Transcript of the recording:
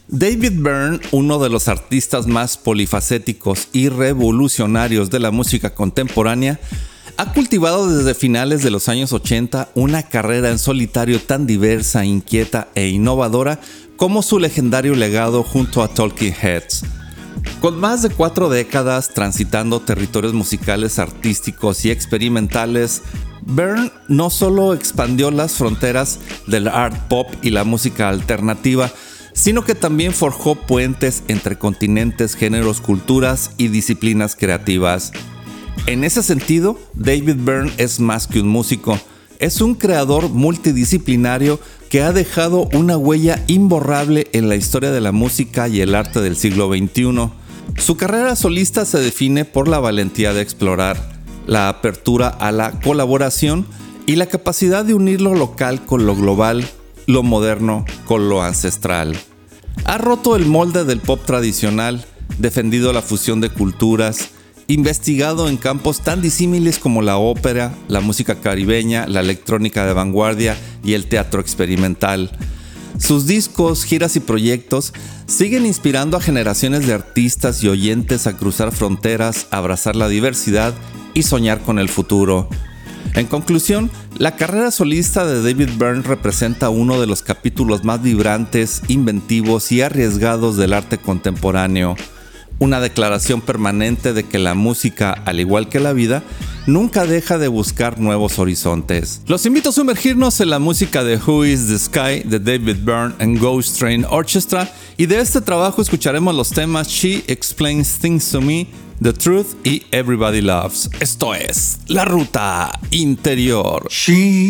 David Byrne, uno de los artistas más polifacéticos y revolucionarios de la música contemporánea, ha cultivado desde finales de los años 80 una carrera en solitario tan diversa, inquieta e innovadora como su legendario legado junto a Talking Heads. Con más de 4 décadas transitando territorios musicales, artísticos y experimentales, Byrne no solo expandió las fronteras del art pop y la música alternativa, sino que también forjó puentes entre continentes, géneros, culturas y disciplinas creativas. En ese sentido, David Byrne es más que un músico, es un creador multidisciplinario que ha dejado una huella imborrable en la historia de la música y el arte del siglo XXI. Su carrera solista se define por la valentía de explorar, la apertura a la colaboración y la capacidad de unir lo local con lo global, lo moderno con lo ancestral. Ha roto el molde del pop tradicional, defendido la fusión de culturas, investigado en campos tan disímiles como la ópera, la música caribeña, la electrónica de vanguardia y el teatro experimental. Sus discos, giras y proyectos siguen inspirando a generaciones de artistas y oyentes a cruzar fronteras, abrazar la diversidad y soñar con el futuro. En conclusión, la carrera solista de David Byrne representa uno de los capítulos más vibrantes, inventivos y arriesgados del arte contemporáneo. Una declaración permanente de que la música, al igual que la vida, nunca deja de buscar nuevos horizontes. Los invito a sumergirnos en la música de Who is the Sky de David Byrne and Ghost Train Orchestra, y de este trabajo escucharemos los temas She Explains Things to Me, The Truth y Everybody Loves. Esto es La Ruta Interior.